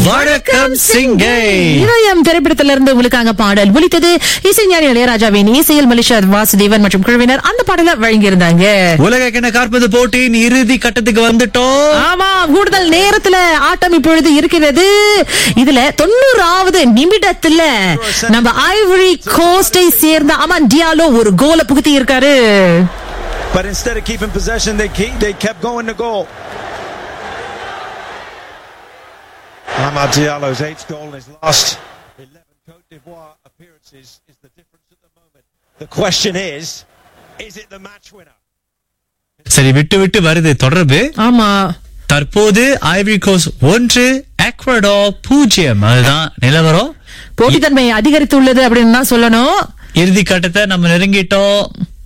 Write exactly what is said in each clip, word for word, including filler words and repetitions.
வணக்கம் சிங்கை. இதயம் திரைப்படத்திலிருந்து உங்களுக்காக பாடல் ஒலித்தது. இசைஞானி இளையராஜாவின் இசையில் மலேசியா வாசுதேவன் மற்றும் குழுவினர் அந்த பாடலை வழங்கியிருந்தாங்க. உலக கிண்ண காற்பந்து போட்டியின் இறுதி கட்டத்துக்கு வந்துட்டோம். ஆமா, கூடுதல் நேரத்துல ஆட்டம் இப்பொழுது இருக்கிறது. இதுல தொண்ணூறாவது நிமிடத்துல நம்ம ஐவரி கோஸ்டை சேர்ந்த அமன் டியாலோ ஒரு கோல புகுத்தி இருக்காரு. But instead of keeping possession, they keep, they kept going to goal. Amad Diallo's eighth goal in his last eleven Côte d'Ivoire appearances is the difference at the moment. The question is, is it the match winner? சரி, விட்டு விட்டு வருது தொடர்பு. ஆமா, தற்போது Ivory Coast ஒன்று, Ecuador பூஜ்ஜியம். அதுதான் நிலவரம். போட்டித்தன்மை அதிகரித்துள்ளது அப்படின்னு தான் சொல்லணும். இறுதி கட்டத்தை நம்ம நெருங்கிட்டோம்.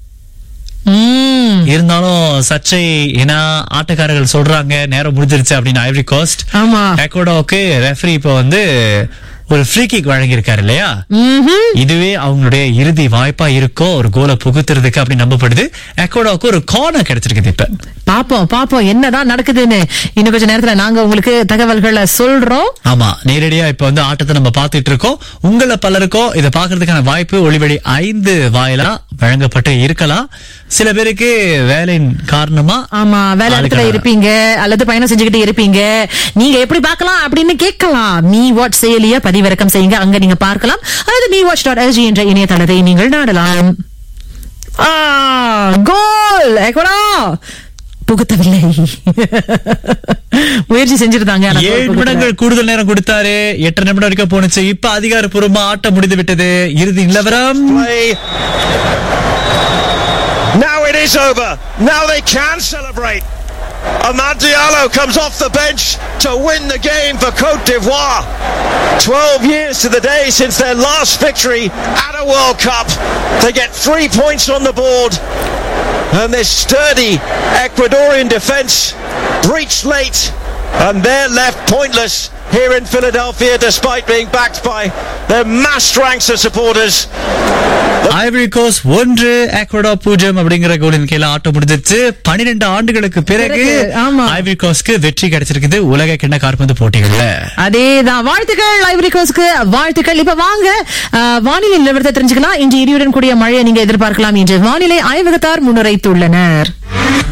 இருந்தாலும் சர்ச்சை ஏன்னா ஆட்டக்காரர்கள் சொல்றாங்க நேரம் முடிஞ்சிருச்சு அப்படின்னு ஐவரி கோஸ்ட். ஆமா, எக்வடாருக்கு ரெஃபரி இப்ப வந்து ஒரு ஃப்ரீ கிக் வழங்கியிருக்காரு இல்லையா? இதுவே அவங்களுடைய இறுதி வாய்ப்பா இருக்கும் ஒரு கோலை புகுத்துறதுக்கு அப்படின்னு நம்பப்படுது. எக்வடாருக்கு ஒரு கார்னர் கிடைச்சிருக்குது. இப்ப பாப்போம் பாப்போம் என்னதான் நடக்குதுன்னு இன்னும் கொஞ்ச நேரத்துல நாங்க உங்களுக்கு தகவல்களை சொல்றோம். ஆமா, நேரடியா இப்ப வந்து ஆட்டத்தை நம்ம பாத்துட்டு இருக்கோம். உங்களை பலருக்கும் இதை பாக்குறதுக்கான வாய்ப்பு ஒளிவழி ஐந்து வாயிலா வழங்கப்பட்டு இருக்கலாம். சில பேருக்கு வேலையின் காரணமா ஆமா வேலை இடத்துல இருப்பீங்க அல்லது பயணம் செஞ்சுக்கிட்டு இருப்பீங்க. நீங்க எப்படி பார்க்கலாம் அப்படின்னு கேட்கலாம். மீ வாட்ச் செயலிய பதிவிறக்கம் செய்யுங்க, அங்க நீங்க பார்க்கலாம். அல்லது மீ வாட்ச் டாட் எஸ்ஜி என்ற இணையதளத்தை நீங்கள் நாடலாம். கோல் எக்வடார் புகுத்தவில்லை. முயற்சி செஞ்சிருந்தாங்க. ஏழு நிமிடங்கள் கூடுதல் நேரம் கொடுத்தாரு. எட்டு நிமிடம் வரைக்கும் போனுச்சு. இப்ப அதிகாரப்பூர்வமா ஆட்டம் முடிந்து விட்டது. இறுதி நிலவரம். Now it is over. Now they can celebrate. Amad Diallo comes off the bench to win the game for Côte d'Ivoire. Twelve years to the day since their last victory at a World Cup. They get three points on the board. And this sturdy Ecuadorian defence breached late, and they're left pointless here in Philadelphia despite being backed by their massed ranks of supporters. Ivory Coast ஒன்று, Ecuador பூஜ்ஜியம் அப்படிங்கிற கோலின் கீழே ஆட்டம் முடிஞ்சிருச்சு. பனிரெண்டு ஆண்டுகளுக்கு பிறகு Ivory கோஸ்ட்க்கு வெற்றி கிடைச்சிருக்குது உலக கிண்ண காற்பந்து போட்டிகள்ல. அதேதான், வாழ்த்துக்கள் ஐவரி கோஸ்ட்க்கு, வாழ்த்துக்கள். இப்ப வாங்க வானிலை நிலவரத்தை தெரிஞ்சுக்கலாம். இன்று இடியுடன் கூடிய மழையை நீங்க எதிர்பார்க்கலாம் என்று வானிலை ஆய்வகத்தார் முன்னுரைத்துள்ளனர்.